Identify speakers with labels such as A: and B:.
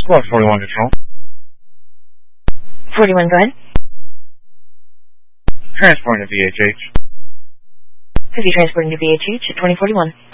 A: Squad 41 control.
B: 41, go ahead.
A: Transporting to VHH.
B: Could be transporting to VHH at 2041.